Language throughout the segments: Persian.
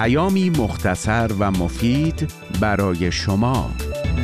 پیامی مختصر و مفید برای شما.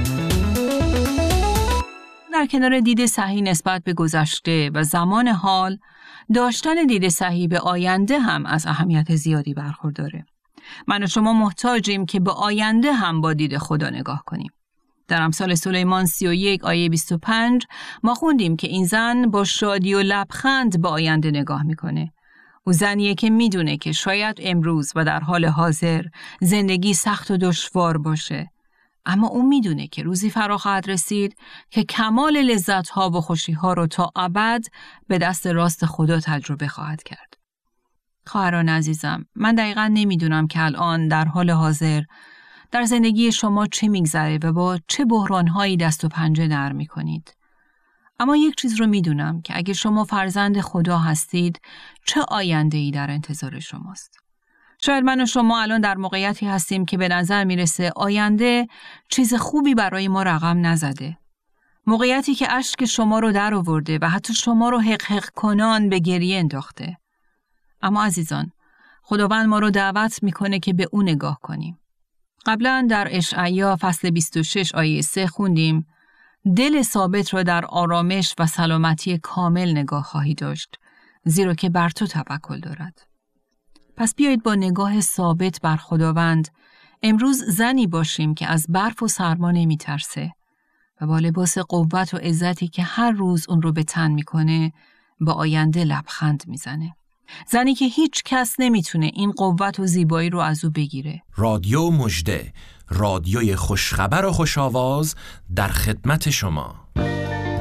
در کنار دید صحیح نسبت به گذشته و زمان حال، داشتن دید صحیح به آینده هم از اهمیت زیادی برخورداره. من و شما محتاجیم که به آینده هم با دید خدا نگاه کنیم. در امثال سلیمان 31 آیه 25 ما خوندیم که این زن با شادی و لبخند به آینده نگاه میکنه. او زنیه که میدونه که شاید امروز و در حال حاضر زندگی سخت و دشوار باشه، اما او میدونه که روزی فرا خواهد رسید که کمال لذت‌ها و خوشی‌ها رو تا ابد به دست راست خدا تجربه خواهد کرد. خواهران عزیزم، من دقیقاً نمیدونم که الان در حال حاضر در زندگی شما چه میگذره و با چه بحران‌هایی دست و پنجه نرم می‌کنید. اما یک چیز رو میدونم که اگه شما فرزند خدا هستید، چه آینده‌ای در انتظار شماست. شاید من و شما الان در موقعیتی هستیم که به نظر میرسه آینده چیز خوبی برای ما رقم نزده. موقعیتی که اشک شما رو در آورده و حتی شما رو حق کنان به گریه انداخته. اما عزیزان، خداوند ما رو دعوت میکنه که به اون نگاه کنیم. قبلا در اشعیا فصل 26 آیه 3 خوندیم: دل ثابت را در آرامش و سلامتی کامل نگاه خواهی داشت، زیرا که بر تو توکل دارد. پس بیایید با نگاه ثابت بر خداوند امروز زنی باشیم که از برف و سرما نمی‌ترسه و با لباس قوت و عزتی که هر روز اون رو به تن میکنه با آینده لبخند میزنه. زنی که هیچ کس نمیتونه این قوت و زیبایی رو از او بگیره. رادیو مژده، رادیوی خوشخبر و خوش‌آواز در خدمت شما.